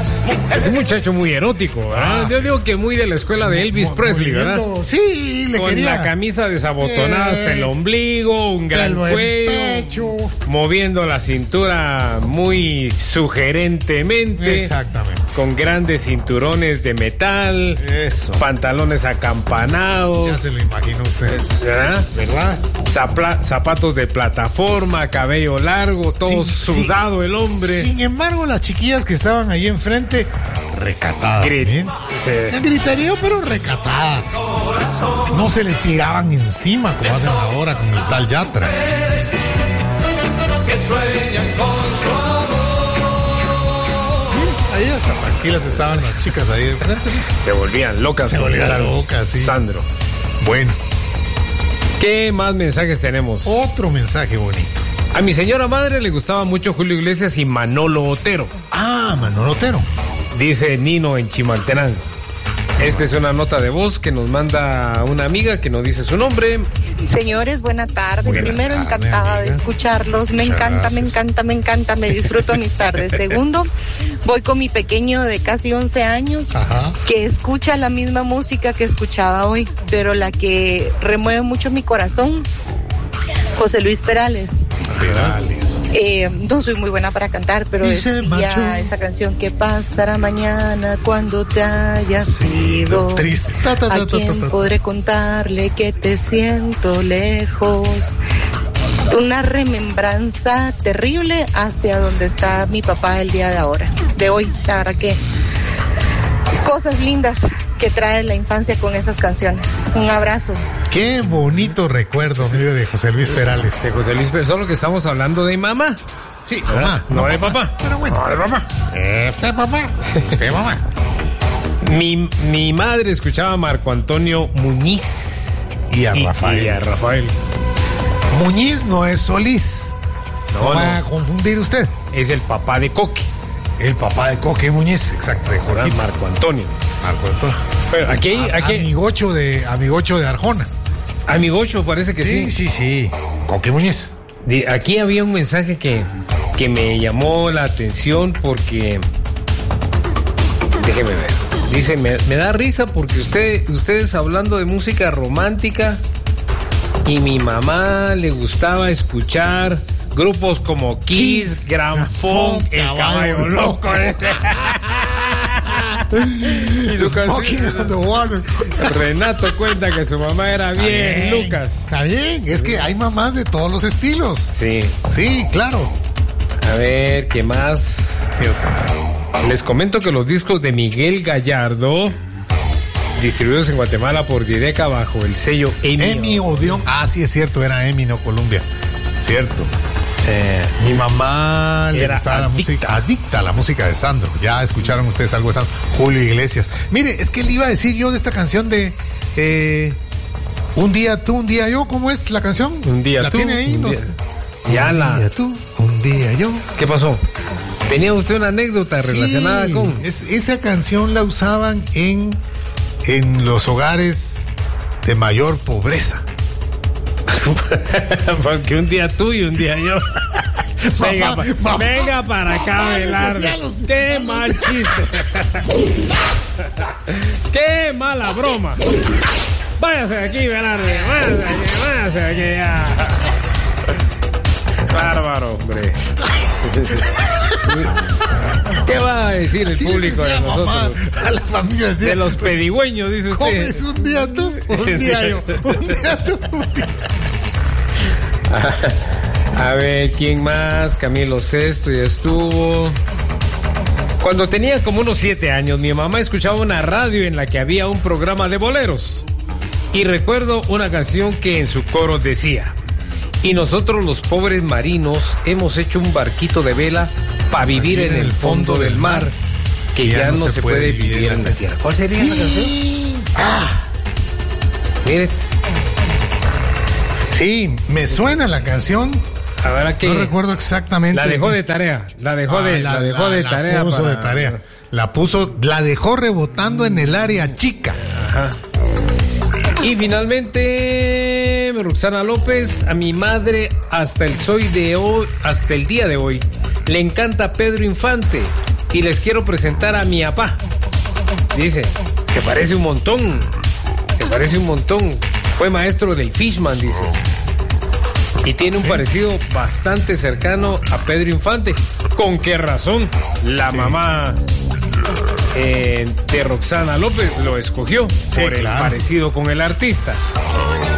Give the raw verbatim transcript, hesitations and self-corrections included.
Es un muchacho muy erótico, ¿verdad? Ah, yo digo que muy de la escuela de Elvis mo- Presley, ¿verdad? Sí, le Con quería. la camisa desabotonada eh, hasta el ombligo, un gran cuello, pecho, moviendo la cintura muy sugerentemente. Exactamente. Con grandes cinturones de metal. Eso. Pantalones acampanados. Ya se lo imagina usted. ¿Verdad? ¿Verdad? Zapla- zapatos de plataforma, cabello largo, todo sin, sudado sin, el hombre. Sin embargo, las chiquillas que estaban ahí enfrente, recatadas. Grit, ¿eh? sí. Gritaría, pero recatadas. No se le tiraban encima como hacen ahora con el tal Yatra. Que sueñan con su amor. Ahí hasta tranquilas estaban las chicas ahí enfrente. Se volvían locas. Se volvían locas, sí. Sandro. Bueno. ¿Qué más mensajes tenemos? Otro mensaje bonito. A mi señora madre le gustaba mucho Julio Iglesias y Manolo Otero. Ah, Manolo Otero. Dice Nino en Chimaltenango. Esta es una nota de voz que nos manda una amiga que no dice su nombre. Señores, buena tarde. Buenas Primero, tarde, encantada amiga. de escucharlos. Me Muchas encanta, gracias. me encanta, me encanta. Me disfruto mis tardes. Segundo, voy con mi pequeño de casi once años. Ajá. Que escucha la misma música que escuchaba hoy, pero la que remueve mucho mi corazón, José Luis Perales. Perales. Eh, no soy muy buena para cantar, pero Y se marchó. ya esa canción que pasará mañana cuando te hayas ido. Triste. Ta, ta, ta, ¿A ta, ta, quién ta. podré contarle que te siento lejos? Una remembranza terrible hacia donde está mi papá el día de ahora, de hoy. La verdad que cosas lindas que trae la infancia con esas canciones. Un abrazo. Qué bonito recuerdo, amigo, de José Luis Perales. De José Luis Perales, solo que estamos hablando de mamá. Sí, ¿verdad? mamá. No, no de papá. papá. Pero bueno. No de papá. Este papá. Este mamá. Mi, mi madre escuchaba a Marco Antonio Muñiz. Y a y, Rafael. Y a Rafael. Muñiz no es Solís. No, no va a confundir usted. Es el papá de Coque. El papá de Coque Muñiz, exacto, de Jorge. Marco Antonio. Marco Antonio. Pero aquí, hay, A, aquí amigocho de amigocho de Arjona. Amigocho, parece que sí. Sí, sí, sí. Coque Muñiz. Aquí había un mensaje que, que me llamó la atención porque... Déjeme ver. Dice, me, me da risa porque usted, ustedes hablando de música romántica y mi mamá le gustaba escuchar grupos como Kiss, Kiss Grand Funk, El Caballo Loco ese. Y su canción, Renato cuenta que su mamá era bien, bien, Lucas. Está bien, es que hay mamás de todos los estilos. Sí. Sí, claro. A ver, ¿qué más? Les comento que los discos de Miguel Gallardo, distribuidos en Guatemala por Dideca bajo el sello EMI. EMI Odeón. Ah, sí, es cierto, era EMI, no Colombia. Cierto. Eh, mi mamá le era gustaba adicta. la música, adicta a la música de Sandro. Ya escucharon ustedes algo de Sandro. Julio Iglesias. Mire, es que le iba a decir yo de esta canción de eh, Un día tú, un día yo. ¿Cómo es la canción? Un día ¿La tú, tiene ahí? un ¿No? día, ya un la... día tú, un día yo. ¿Qué pasó? ¿Tenía usted una anécdota Sí, relacionada con...? Es, esa canción la usaban en, en los hogares de mayor pobreza. Porque un día tú y un día yo. Venga, Mamá, pa, mamá, venga para acá, mamá, Belardo. Qué mal chiste. Qué mala broma. Váyase de aquí, Belardo. Váyase de aquí, váyase de aquí ya. Bárbaro, hombre. ¿Qué va a decir el Sí, público decía, de nosotros? mamá, a la familia decía, de los pedigüeños, dice usted. ¿comes un día tú? Un día yo. Un día tú, un día. A ver, ¿quién más? Camilo Sesto ya estuvo. Cuando tenía como unos siete años, mi mamá escuchaba una radio en la que había un programa de boleros. Y recuerdo una canción que en su coro decía: y nosotros los pobres marinos hemos hecho un barquito de vela para vivir en el fondo del mar, que ya, ya no, no se puede vivir en la tierra. ¿Cuál sería esa canción? Ah, mire. Sí, me suena la canción. A ver, aquí. No recuerdo exactamente. La dejó de tarea. La dejó de, ah, la, la dejó la, de la tarea. La puso para... de tarea. La puso, la dejó rebotando en el área chica. Ajá. Y finalmente, Roxana López, a mi madre hasta el soy de hoy, hasta el día de hoy, le encanta Pedro Infante y les quiero presentar a mi papá. Dice, se parece un montón, se parece un montón. Fue maestro del Fishman, dice. Y tiene un parecido bastante cercano a Pedro Infante. ¿Con qué razón la sí. mamá eh, de Roxana López lo escogió? Sí, por el claro. parecido con el artista.